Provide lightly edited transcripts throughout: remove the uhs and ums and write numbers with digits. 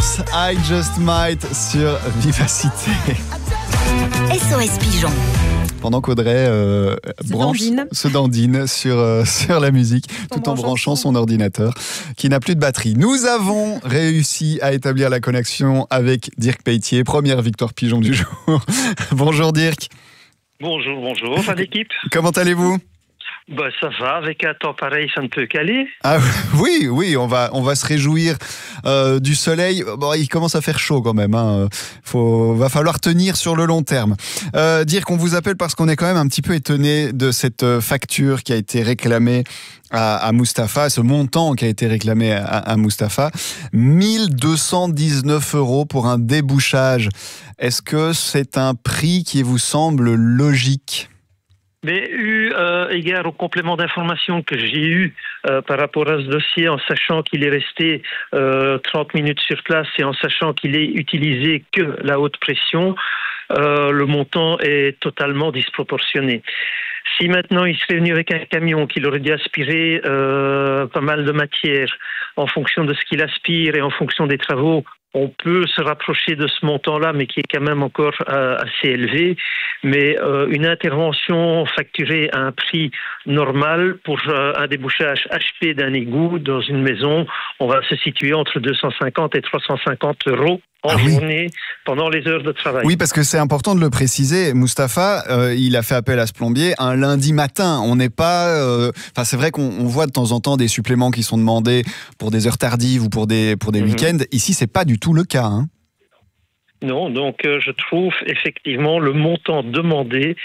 Force, I Just Might sur Vivacité. SOS Pigeon. Pendant qu'Audrey se dandine sur la musique, tout en branchant son ordinateur qui n'a plus de batterie. Nous avons réussi à établir la connexion avec Dirk Peytier, première victoire pigeon du jour. Bonjour Dirk. Bonjour à l'équipe. Comment allez-vous ? Ça va, avec un temps pareil, ça ne peut qu'aller. Ah oui, on va se réjouir du soleil. Bon, il commence à faire chaud quand même. Va falloir tenir sur le long terme. Dire qu'on vous appelle parce qu'on est quand même un petit peu étonné de cette facture qui a été réclamée à Mustapha, ce montant qui a été réclamé à Mustapha, 1219 € pour un débouchage. Est-ce que c'est un prix qui vous semble logique ? Mais égard au complément d'information que j'ai eu par rapport à ce dossier, en sachant qu'il est resté 30 minutes sur place et en sachant qu'il est utilisé que la haute pression, le montant est totalement disproportionné. Si maintenant il serait venu avec un camion qu'il aurait dû aspirer pas mal de matière, en fonction de ce qu'il aspire et en fonction des travaux, on peut se rapprocher de ce montant-là, mais qui est quand même encore assez élevé. Mais une intervention facturée à un prix normal pour un débouchage HP d'un égout dans une maison, on va se situer entre 250 et 350 € en journée pendant les heures de travail. Oui, parce que c'est important de le préciser. Mustapha, il a fait appel à ce plombier un lundi matin. On n'est pas... c'est vrai qu'on voit de temps en temps des suppléments qui sont demandés pour des heures tardives ou pour des week-ends. Ici, c'est pas du tout le cas. Non, donc je trouve effectivement le montant demandé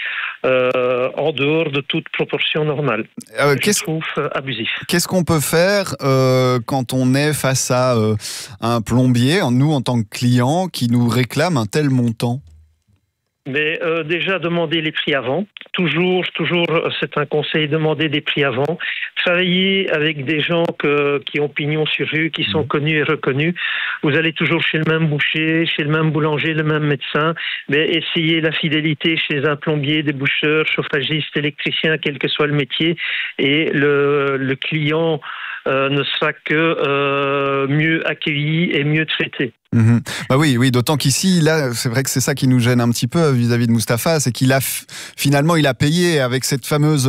en dehors de toute proportion normale. Je trouve abusif. Qu'est-ce qu'on peut faire quand on est face à un plombier, nous en tant que client, qui nous réclame un tel montant ? Mais déjà demander les prix avant. Toujours, c'est un conseil, demander des prix avant. Travailler avec des gens qui ont pignon sur rue, qui sont connus et reconnus. Vous allez toujours chez le même boucher, chez le même boulanger, le même médecin. Mais essayez la fidélité chez un plombier, déboucheur, chauffagiste, électricien, quel que soit le métier. Et le client ne sera que mieux accueilli et mieux traité. Oui, d'autant qu'ici, là, c'est vrai que c'est ça qui nous gêne un petit peu vis-à-vis de Mustapha, c'est qu'il a finalement il a payé avec cette fameuse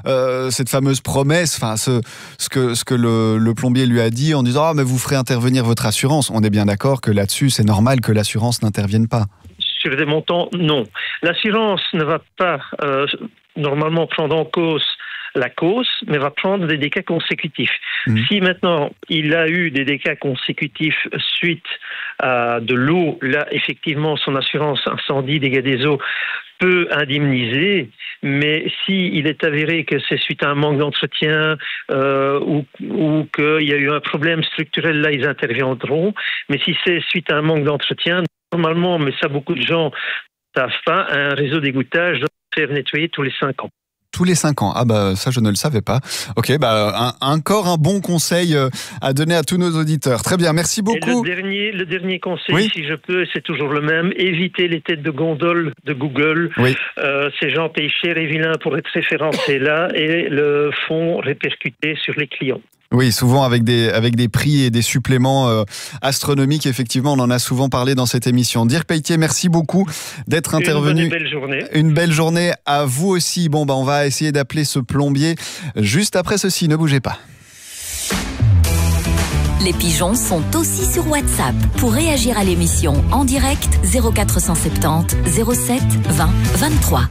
promesse, ce que le plombier lui a dit en disant mais vous ferez intervenir votre assurance. On est bien d'accord que là-dessus, c'est normal que l'assurance n'intervienne pas. Sur des montants, non. L'assurance ne va pas normalement prendre en cause la cause, mais va prendre des dégâts consécutifs. Si maintenant il a eu des dégâts consécutifs suite à de l'eau, là effectivement son assurance incendie, dégâts des eaux peut indemniser, mais si il est avéré que c'est suite à un manque d'entretien ou qu'il y a eu un problème structurel, là ils interviendront. Mais si c'est suite à un manque d'entretien, normalement, mais ça beaucoup de gens ne savent pas, un réseau d'égouttage doit faire nettoyer tous les 5 ans. Tous les 5 ans. Ça je ne le savais pas. Ok, encore un bon conseil à donner à tous nos auditeurs. Très bien, merci beaucoup. Et le dernier conseil, si je peux, c'est toujours le même. Évitez les têtes de gondole de Google. Oui. Ces gens payent cher et vilain pour être référencés là et le font répercuter sur les clients. Oui, souvent avec des prix et des suppléments astronomiques. Effectivement, on en a souvent parlé dans cette émission. Dirk Peytier, merci beaucoup d'être intervenu. Une belle journée. Une belle journée à vous aussi. On va essayer d'appeler ce plombier juste après ceci. Ne bougez pas. Les pigeons sont aussi sur WhatsApp. Pour réagir à l'émission en direct, 0470 07 20 23.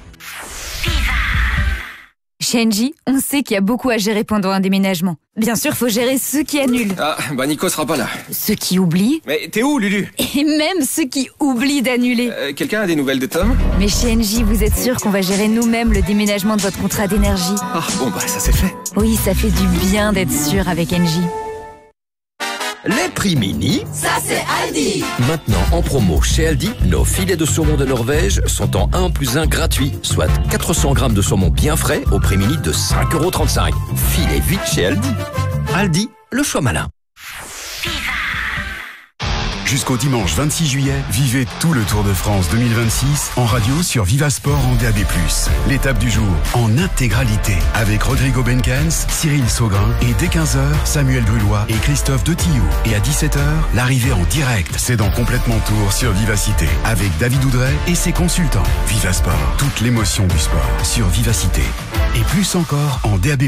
Chez Engie, on sait qu'il y a beaucoup à gérer pendant un déménagement. Bien sûr, faut gérer ceux qui annulent. Nico sera pas là. Ceux qui oublient. Mais t'es où, Lulu ? Et même ceux qui oublient d'annuler. Quelqu'un a des nouvelles de Tom ? Mais chez Engie, vous êtes sûr qu'on va gérer nous-mêmes le déménagement de votre contrat d'énergie ? Ça c'est fait. Oui, ça fait du bien d'être sûr avec Engie. Les prix mini, ça c'est Aldi. Maintenant en promo chez Aldi, nos filets de saumon de Norvège sont en 1 + 1 gratuit, soit 400 grammes de saumon bien frais au prix mini de 5,35 €. Filez vite chez Aldi. Aldi, le choix malin. Jusqu'au dimanche 26 juillet, vivez tout le Tour de France 2026 en radio sur Vivasport en DAB+. L'étape du jour en intégralité avec Rodrigo Benkens, Cyril Saugrin et dès 15h, Samuel Brulois et Christophe Detillou. Et à 17h, l'arrivée en direct, c'est dans Complètement Tour sur Vivacité avec David Oudret et ses consultants. Vivasport, toute l'émotion du sport sur Vivacité. Et plus encore en DAB+.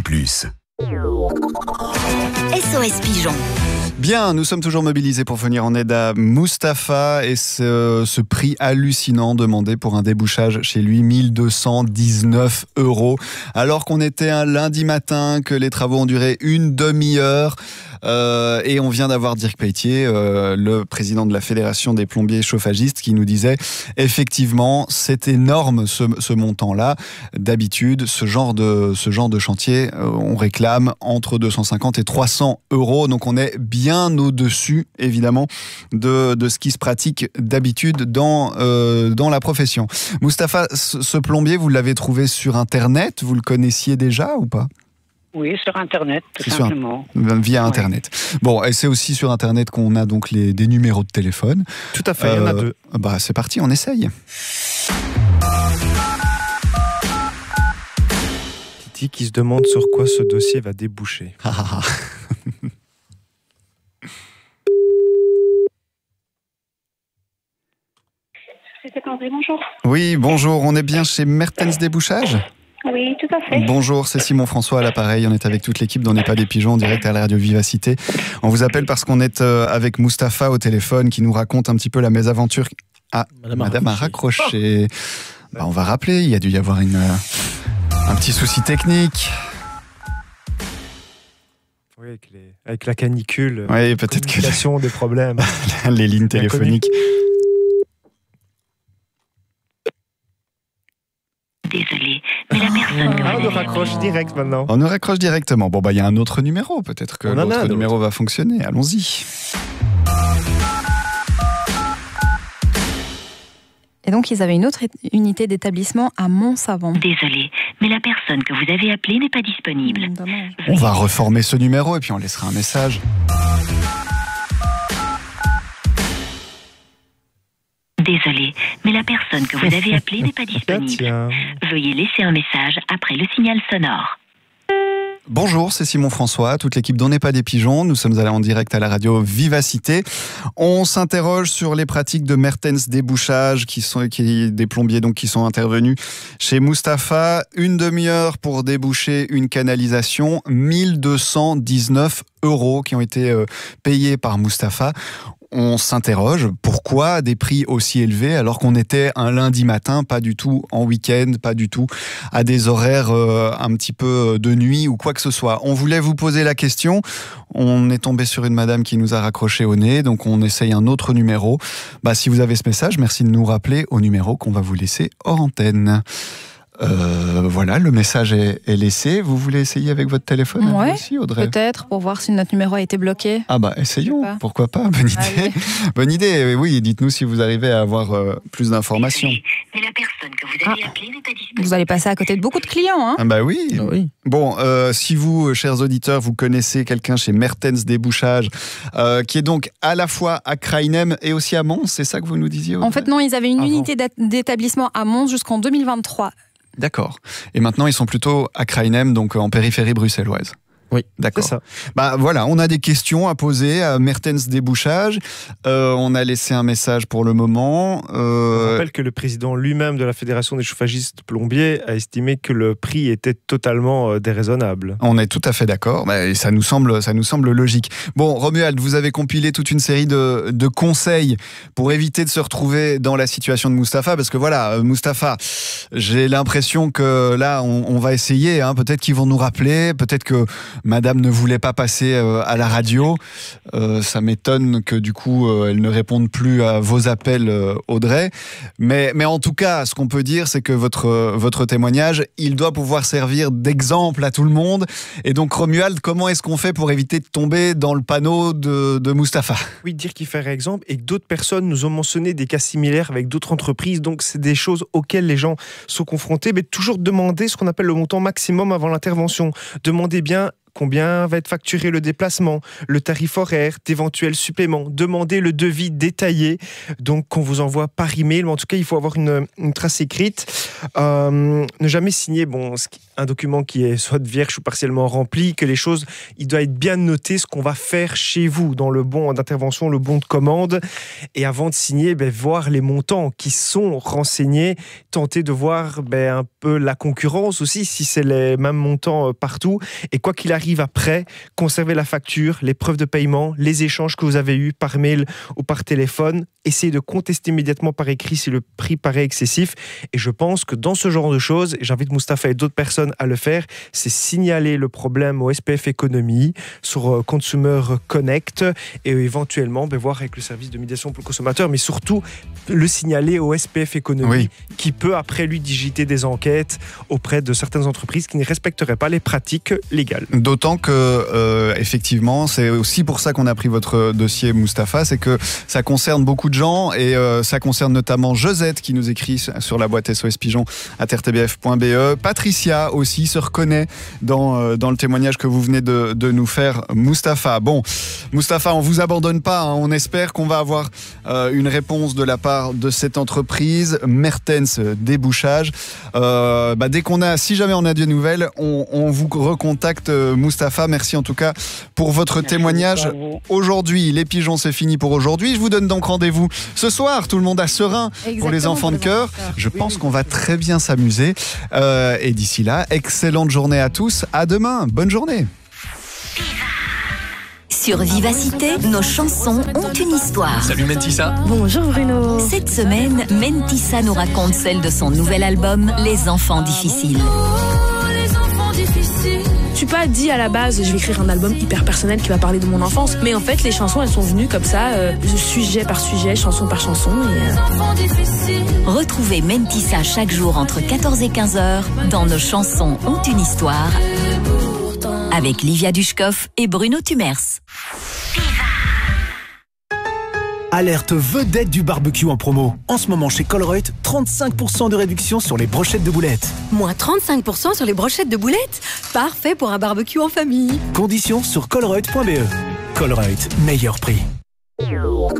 SOS Pigeon. Bien, nous sommes toujours mobilisés pour venir en aide à Mustapha et ce prix hallucinant demandé pour un débouchage chez lui, 1 219 €. Alors qu'on était un lundi matin, que les travaux ont duré une demi-heure et on vient d'avoir Dirk Pelletier, le président de la Fédération des plombiers chauffagistes, qui nous disait effectivement c'est énorme ce montant-là. D'habitude, ce genre de chantier, on réclame entre 250 et 300 €. Donc on est bien au-dessus, évidemment, de ce qui se pratique d'habitude dans la profession. Mustapha, ce plombier, vous l'avez trouvé sur Internet? Vous le connaissiez déjà ou pas? Oui, sur Internet, tout simplement. Via Internet. Bon, et c'est aussi sur Internet qu'on a donc des numéros de téléphone. Tout à fait, il y en a 2. Bah, c'est parti, on essaye. Titi qui se demande sur quoi ce dossier va déboucher. Bonjour. Oui, bonjour, on est bien chez Mertens Débouchage? Oui, tout à fait. Bonjour, c'est Simon François à l'appareil. On est avec toute l'équipe d'On n'est pas des pigeons en direct à la radio Vivacité. On vous appelle parce qu'on est avec Mustapha au téléphone qui nous raconte un petit peu la mésaventure. Ah, Madame a raccroché. Bah, on va rappeler, il y a dû y avoir un petit souci technique. Oui, avec la canicule. Oui, peut-être que des problèmes. Les lignes téléphoniques. Désolé, mais la personne que vous on nous raccroche direct maintenant. On nous raccroche directement. Bon, bah, il y a un autre numéro. Peut-être que l'autre numéro va fonctionner. Allons-y. Et donc, ils avaient une autre unité d'établissement à Montsavon. Désolé, mais la personne que vous avez appelée n'est pas disponible. Dommage. On va reformer ce numéro et puis on laissera un message. Désolé, mais la personne que vous avez appelée n'est pas disponible. Veuillez laisser un message après le signal sonore. Bonjour, c'est Simon François, toute l'équipe d'On n'est pas des pigeons. Nous sommes allés en direct à la radio Vivacité. On s'interroge sur les pratiques de Mertens Débouchage, des plombiers donc qui sont intervenus chez Mustapha. Une demi-heure pour déboucher une canalisation, 1 219 € qui ont été payés par Mustapha. On s'interroge, pourquoi des prix aussi élevés alors qu'on était un lundi matin, pas du tout en week-end, pas du tout à des horaires un petit peu de nuit ou quoi que ce soit. On voulait vous poser la question, on est tombé sur une madame qui nous a raccroché au nez, donc on essaye un autre numéro. Bah, si vous avez ce message, merci de nous rappeler au numéro qu'on va vous laisser hors antenne. Voilà, le message est laissé. Vous voulez essayer avec votre téléphone aussi, Audrey? Peut-être, pour voir si notre numéro a été bloqué. Ah bah, essayons, pourquoi pas, bonne idée. Allez. Bonne idée, oui, dites-nous si vous arrivez à avoir plus d'informations. Mais la personne que vous avez appelée n'est pas disponible. Vous allez passer à côté de beaucoup de clients, hein? Ah bah oui. Bon, si vous, chers auditeurs, vous connaissez quelqu'un chez Mertens Débouchage, qui est donc à la fois à Krainem et aussi à Mons, c'est ça que vous nous disiez, Audrey? En fait, non, ils avaient une unité d'établissement à Mons jusqu'en 2023. D'accord. Et maintenant, ils sont plutôt à Krainem, donc en périphérie bruxelloise. Oui, d'accord. C'est ça. Bah voilà, on a des questions à poser à Mertens Débouchage. On a laissé un message pour le moment. Je rappelle que le président lui-même de la Fédération des chauffagistes plombiers a estimé que le prix était totalement déraisonnable. On est tout à fait d'accord. Bah, ça nous semble logique. Bon, Romuald, vous avez compilé toute une série de conseils pour éviter de se retrouver dans la situation de Mustapha, parce que voilà, Mustapha, j'ai l'impression que là, on va essayer. Hein, peut-être qu'ils vont nous rappeler, peut-être que Madame ne voulait pas passer à la radio. Ça m'étonne que du coup, elle ne réponde plus à vos appels, Audrey. Mais en tout cas, ce qu'on peut dire, c'est que votre témoignage, il doit pouvoir servir d'exemple à tout le monde. Et donc, Romuald, comment est-ce qu'on fait pour éviter de tomber dans le panneau de Mustapha? Oui, dire qu'il ferait exemple et que d'autres personnes nous ont mentionné des cas similaires avec d'autres entreprises. Donc, c'est des choses auxquelles les gens sont confrontés. Mais toujours demander ce qu'on appelle le montant maximum avant l'intervention. Demandez bien combien va être facturé le déplacement, le tarif horaire, d'éventuels suppléments. Demandez le devis détaillé, donc qu'on vous envoie par email. Mais en tout cas, il faut avoir une trace écrite. Ne jamais signer un document qui est soit vierge ou partiellement rempli, que les choses, il doit être bien noté ce qu'on va faire chez vous, dans le bon d'intervention, le bon de commande. Et avant de signer, voir les montants qui sont renseignés, tenter de voir un peu la concurrence aussi, si c'est les mêmes montants partout. Et quoi qu'il arrive après, conservez la facture, les preuves de paiement, les échanges que vous avez eus par mail ou par téléphone. Essayez de contester immédiatement par écrit si le prix paraît excessif. Et je pense que dans ce genre de choses, et j'invite Mustapha et d'autres personnes à le faire, c'est signaler le problème au SPF Économie sur Consumer Connect et éventuellement voir avec le service de médiation pour le consommateur, mais surtout le signaler au SPF Économie qui peut après lui digiter des enquêtes auprès de certaines entreprises qui ne respecteraient pas les pratiques légales. D'autant que effectivement, c'est aussi pour ça qu'on a pris votre dossier, Mustapha, c'est que ça concerne beaucoup de gens et ça concerne notamment Josette qui nous écrit sur la boîte SOS Pigeon à rtbf.be. Patricia aussi se reconnaît dans le témoignage que vous venez de nous faire, Mustapha. Bon, Mustapha, on vous abandonne pas, hein. On espère qu'on va avoir une réponse de la part de cette entreprise Mertens Débouchage. Dès qu'on a, si jamais on a des nouvelles, on vous recontacte, Mustapha. Merci en tout cas pour votre témoignage aujourd'hui. Les pigeons, c'est fini pour aujourd'hui. Je vous donne donc rendez-vous ce soir, tout le monde à Serein. Exactement, pour les enfants de cœur. Je pense qu'on va très bien s'amuser. Et d'ici là, excellente journée à tous. À demain. Bonne journée. Sur Vivacité, nos chansons ont une histoire. Salut Mentissa. Bonjour Bruno. Cette semaine, Mentissa nous raconte celle de son nouvel album, Les Enfants Difficiles. Je suis pas dit à la base, je vais écrire un album hyper personnel qui va parler de mon enfance, mais en fait les chansons elles sont venues comme ça, sujet par sujet, chanson par chanson. Retrouvez Mentissa chaque jour entre 14 et 15 heures dans Nos chansons ont une histoire avec Livia Dushkov et Bruno Tumers. Alerte vedette du barbecue en promo. En ce moment chez Colruyt, 35% de réduction sur les brochettes de boulettes. Moins 35% sur les brochettes de boulettes. Parfait pour un barbecue en famille. Conditions sur colruyt.be. Colruyt, meilleur prix. Bonjour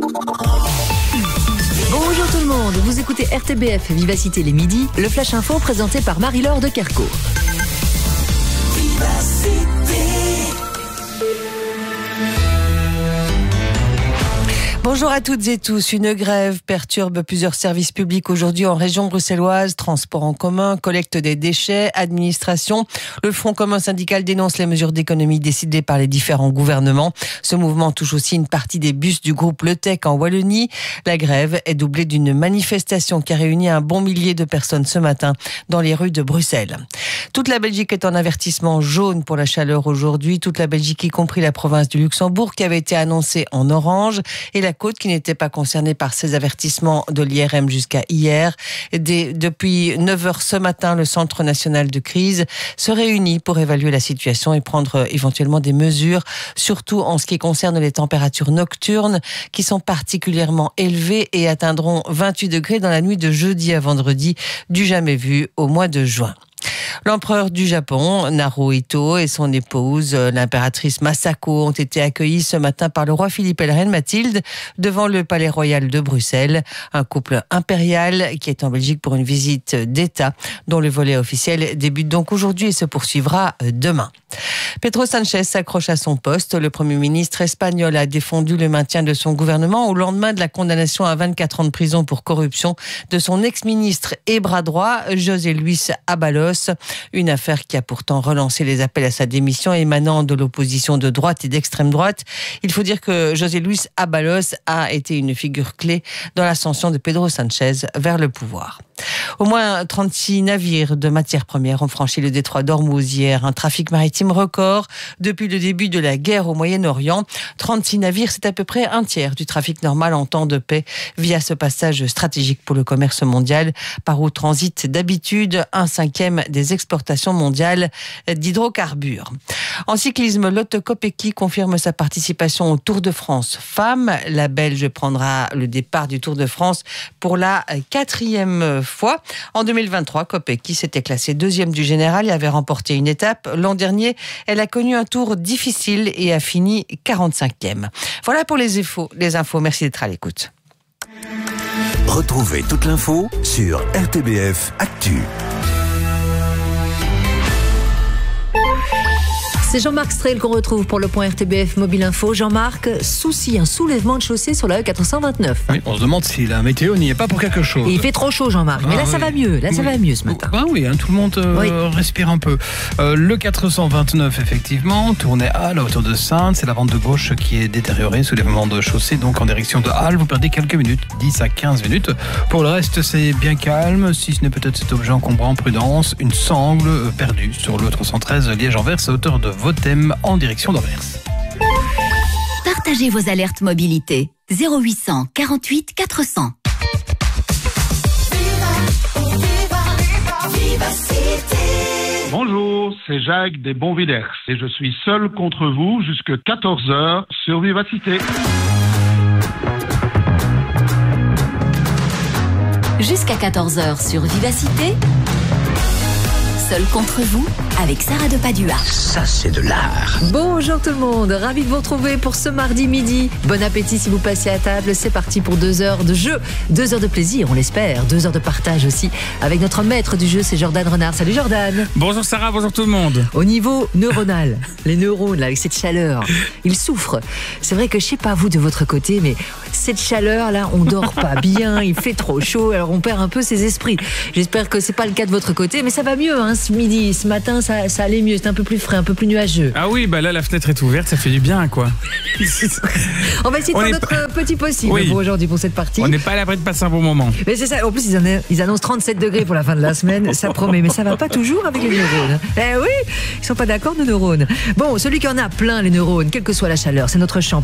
tout le monde, vous écoutez RTBF Vivacité les midis, le Flash Info présenté par Marie-Laure de Kercourt. Bonjour à toutes et tous. Une grève perturbe plusieurs services publics aujourd'hui en région bruxelloise. Transport en commun, collecte des déchets, administration. Le Front commun syndical dénonce les mesures d'économie décidées par les différents gouvernements. Ce mouvement touche aussi une partie des bus du groupe Le Tech en Wallonie. La grève est doublée d'une manifestation qui a réuni un bon millier de personnes ce matin dans les rues de Bruxelles. Toute la Belgique est en avertissement jaune pour la chaleur aujourd'hui. Toute la Belgique, y compris la province du Luxembourg, qui avait été annoncée en orange. Et la côte qui n'était pas concernée par ces avertissements de l'IRM jusqu'à hier. Depuis 9h ce matin, le Centre national de crise se réunit pour évaluer la situation et prendre éventuellement des mesures, surtout en ce qui concerne les températures nocturnes qui sont particulièrement élevées et atteindront 28 degrés dans la nuit de jeudi à vendredi, du jamais vu au mois de juin. L'empereur du Japon, Naruhito, et son épouse, l'impératrice Masako, ont été accueillis ce matin par le roi Philippe et la reine Mathilde devant le palais royal de Bruxelles. Un couple impérial qui est en Belgique pour une visite d'État dont le volet officiel débute donc aujourd'hui et se poursuivra demain. Pedro Sánchez s'accroche à son poste. Le Premier ministre espagnol a défendu le maintien de son gouvernement au lendemain de la condamnation à 24 ans de prison pour corruption de son ex-ministre et bras droit, José Luis Ábalos. Une affaire qui a pourtant relancé les appels à sa démission émanant de l'opposition de droite et d'extrême droite. Il faut dire que José Luis Ábalos a été une figure clé dans l'ascension de Pedro Sánchez vers le pouvoir. Au moins 36 navires de matières premières ont franchi le détroit d'Ormuz hier, un trafic maritime record depuis le début de la guerre au Moyen-Orient. 36 navires, c'est à peu près un tiers du trafic normal en temps de paix via ce passage stratégique pour le commerce mondial, par où transitent d'habitude 1/5 des exportations mondiales d'hydrocarbures. En cyclisme, Lotte Kopecky confirme sa participation au Tour de France femmes. La Belge prendra le départ du Tour de France pour la 4e fois. fois. En 2023, Kopecky s'était classée 2e du général et avait remporté une étape. L'an dernier, elle a connu un tour difficile et a fini 45e. Voilà pour les infos. Merci d'être à l'écoute. Retrouvez toute l'info sur RTBF Actu. C'est Jean-Marc Strel qu'on retrouve pour le point RTBF Mobile Info. Jean-Marc, un soulèvement de chaussée sur la E429. Oui, on se demande si la météo n'y est pas pour quelque chose. Et il fait trop chaud, Jean-Marc. Mais là, ça va mieux. Ça va mieux ce matin. Oui, tout le monde respire un peu. Le 429, effectivement, tournait à la hauteur de Saintes. C'est la bande de gauche qui est détériorée. Soulèvement de chaussée, donc en direction de Halle. Vous perdez quelques minutes, 10 à 15 minutes. Pour le reste, c'est bien calme. Si ce n'est peut-être cet objet encombrant, prudence. Une sangle perdue sur le 313 Liège-Anvers à hauteur de Votem en direction d'Anvers. Partagez vos alertes mobilité. 0800 48 400. Bonjour, c'est Jacques des Bonvillers et je suis seul contre vous jusqu'à 14h sur Vivacité. Jusqu'à 14h sur Vivacité. Seul contre vous, avec Sarah de Padua. Ça, c'est de l'art. Bonjour tout le monde, ravi de vous retrouver pour ce mardi midi. Bon appétit si vous passez à table. C'est parti pour 2 heures de jeu, 2 heures de plaisir, on l'espère, 2 heures de partage aussi. Avec notre maître du jeu, c'est Jordan Renard. Salut Jordan. Bonjour Sarah, bonjour tout le monde. Au niveau neuronal, les neurones, là, avec cette chaleur, ils souffrent. C'est vrai que je sais pas vous de votre côté, mais cette chaleur, là, on dort pas bien, il fait trop chaud, alors on perd un peu ses esprits. J'espère que c'est pas le cas de votre côté, mais ça va mieux, hein. Ce matin, ça allait mieux. C'était un peu plus frais, un peu plus nuageux. Ah oui, là, la fenêtre est ouverte, ça fait du bien, quoi. On va essayer de faire notre petit possible pour aujourd'hui, pour cette partie. On n'est pas à l'abri de passer un bon moment. Mais c'est ça. En plus, ils annoncent 37 degrés pour la fin de la semaine. Ça promet. Mais ça va pas toujours avec les neurones. Eh oui, ils sont pas d'accord, nos neurones. Bon, celui qui en a plein, les neurones, quelle que soit la chaleur, c'est notre champ.